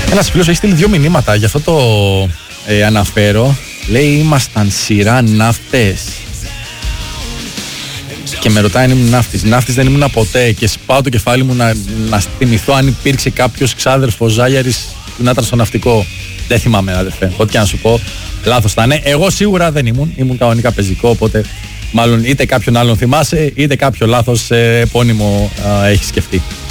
Ένας φίλος έχει στείλει 2 μηνύματα, γι' αυτό το αναφέρω. Λέει, ήμασταν σειρά ναύτες. Και με ρωτάει αν ήμουν ναύτης. Ναύτης δεν ήμουν ποτέ. Και σπάω το κεφάλι μου να θυμηθώ αν υπήρξε κάποιος ξάδερφος Ζάγιαρης που να ήταν στο ναυτικό. Δεν θυμάμαι, αδερφέ. Ό,τι και να σου πω, λάθος θα είναι. Εγώ σίγουρα δεν ήμουν. Ήμουν κανονικά πεζικό. Οπότε, μάλλον είτε κάποιον άλλον θυμάσαι, είτε κάποιο λάθος επώνυμο έχει σκεφτεί.